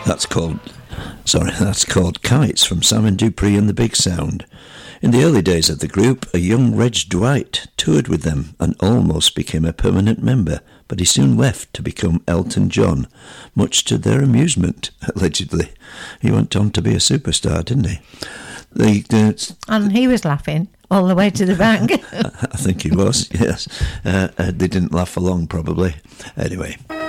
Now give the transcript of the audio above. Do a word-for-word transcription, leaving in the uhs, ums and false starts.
That's called, sorry, that's called Kites from Simon Dupree and the Big Sound. In the early days of the group, a young Reg Dwight toured with them and almost became a permanent member, but he soon left to become Elton John, much to their amusement, allegedly. He went on to be a superstar, didn't he? The, the, and he was laughing all the way to the bank. I think he was, yes. Uh, uh, they didn't laugh for long, probably. Anyway.